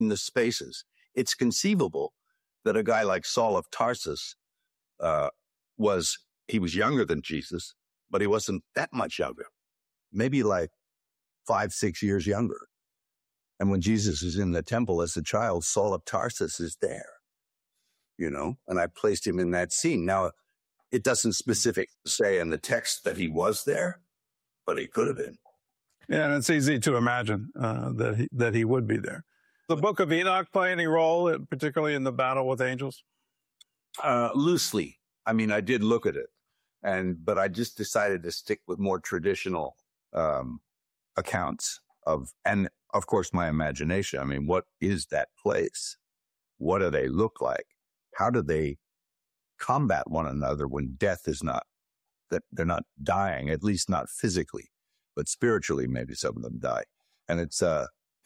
in the spaces. It's conceivable that a guy like Saul of Tarsus was younger than Jesus, but he wasn't that much younger, maybe like 5-6 years younger. And when Jesus is in the temple as a child, Saul of Tarsus is there, and I placed him in that scene. Now, it doesn't specifically say in the text that he was there, but he could have been. Yeah, and it's easy to imagine that he would be there. The Book of Enoch play any role, particularly in the battle with angels? Loosely. I mean, I did look at it, but I just decided to stick with more traditional accounts and of course, my imagination. I mean, what is that place? What do they look like? How do they combat one another when death is not, that they're not dying, at least not physically, but spiritually, maybe some of them die. And it's, the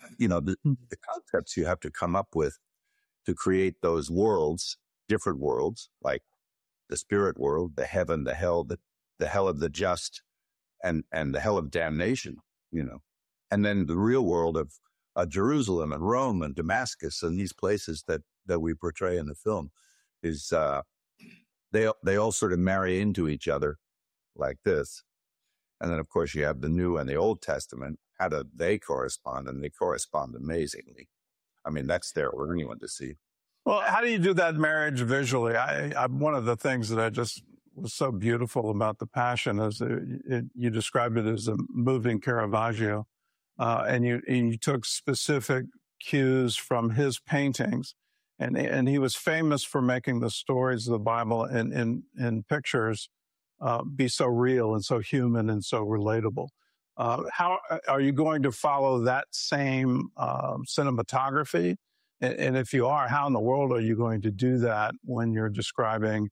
concepts you have to come up with to create those worlds, different worlds, like the spirit world, the heaven, the hell, the hell of the just, and the hell of damnation, and then the real world of Jerusalem and Rome and Damascus and these places that we portray in the film is, they all sort of marry into each other like this. And then, of course, you have the New and the Old Testament. How do they correspond? And they correspond amazingly. I mean, that's there for anyone to see. Well, how do you do that marriage visually? One of the things that I just was so beautiful about The Passion is you described it as a moving Caravaggio, and you took specific cues from his paintings, and he was famous for making the stories of the Bible in pictures be so real and so human and so relatable. How are you going to follow that same cinematography? And if you are, how in the world are you going to do that when you're describing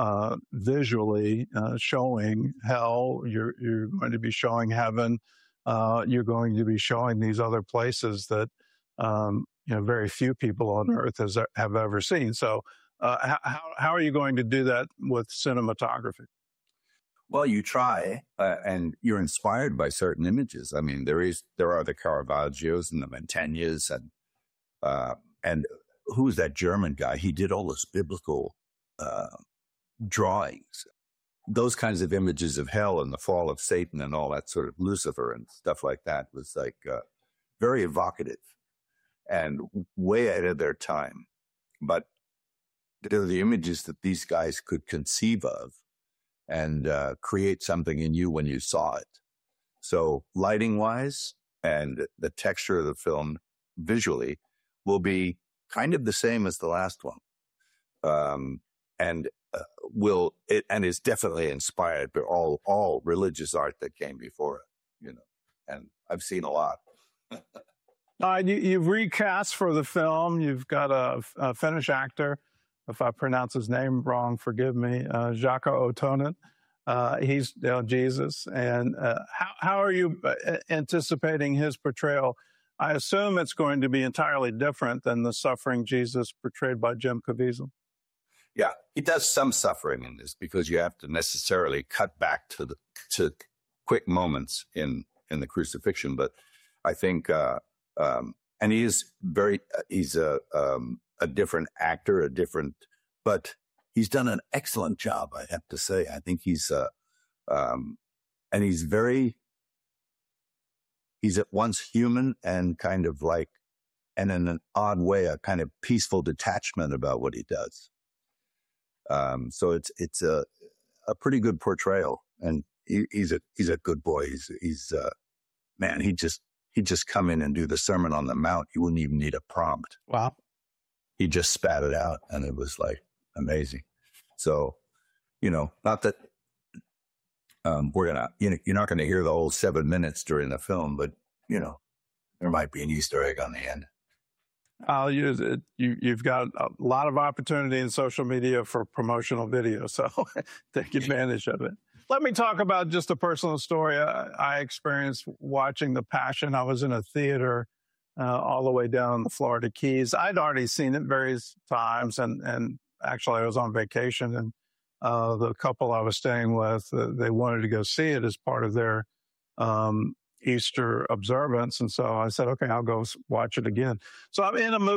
visually showing hell? You're going to be showing heaven. You're going to be showing these other places that very few people on earth have ever seen. So how are you going to do that with cinematography? Well, you try, and you're inspired by certain images. I mean, there are the Caravaggios and the Mantegnas, and who's that German guy? He did all this biblical drawings, those kinds of images of hell and the fall of Satan and all that sort of Lucifer and stuff like that was like very evocative and way ahead of their time. But they're the images that these guys could conceive of and create something in you when you saw it. So lighting wise and the texture of the film visually will be kind of the same as the last one. And is definitely inspired by all religious art that came before it, and I've seen a lot. You've recast for the film. You've got a Finnish actor. If I pronounce his name wrong, forgive me. Jaakko Otonen. He's Jesus. And how are you anticipating his portrayal? I assume it's going to be entirely different than the suffering Jesus portrayed by Jim Caviezel. Yeah, he does some suffering in this because you have to necessarily cut back to quick moments in the crucifixion. But I think, and he's a different actor, but he's done an excellent job, I have to say. I think he's at once human and kind of like, and in an odd way, a kind of peaceful detachment about what he does. So it's a pretty good portrayal, and he's a good boy. He's man, he'd just come in and do the Sermon on the Mount. You wouldn't even need a prompt. Wow. He just spat it out, and it was like amazing. So, not that you're not going to hear the whole 7 minutes during the film, but there might be an Easter egg on the end. I'll use it. You've got a lot of opportunity in social media for promotional videos, so take advantage of it. Let me talk about just a personal story I experienced watching The Passion. I was in a theater all the way down the Florida Keys. I'd already seen it various times, and actually I was on vacation, and the couple I was staying with, they wanted to go see it as part of their Easter observance. And so I said, okay, I'll go watch it again. So I'm in a movie